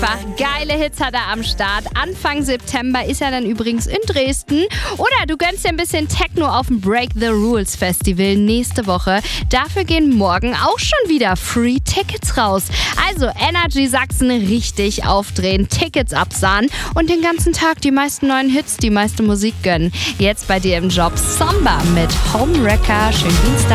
Geile Hits hat er am Start. Anfang September ist er dann übrigens in Dresden. Oder du gönnst dir ein bisschen Techno auf dem Break the Rules Festival nächste Woche. Dafür gehen morgen auch schon wieder Free Tickets raus. Also Energy Sachsen richtig aufdrehen, Tickets absahen und den ganzen Tag die meisten neuen Hits, die meiste Musik gönnen. Jetzt bei dir im Job Samba mit Homewrecker. Schönen Dienstag.